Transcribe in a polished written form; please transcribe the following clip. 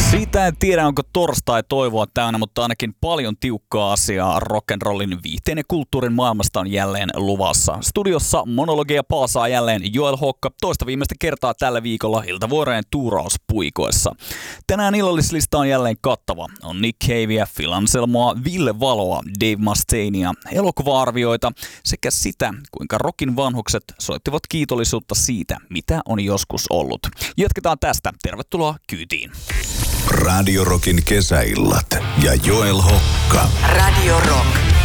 Siitä en tiedä, onko torstai toivoa täynnä, mutta ainakin paljon tiukkaa asiaa rock'n'rollin viihteen ja kulttuurin maailmasta on jälleen luvassa. Studiossa monologia paasaa jälleen Joel Hokka toista viimeistä kertaa tällä viikolla Iltavuoreen tuurauspuikoissa. Tänään illallislista on jälleen kattava. On Nick Caveä, Phil Anselmoa, Ville Valoa, Dave Mustaineia, elokuva-arvioita sekä sitä, kuinka rockin vanhukset soittivat kiitollisuutta siitä, mitä on joskus ollut. Jatketaan tästä. Tervetuloa kyytiin. Radio Rockin kesäillat ja Joel Hokka. Radio Rock.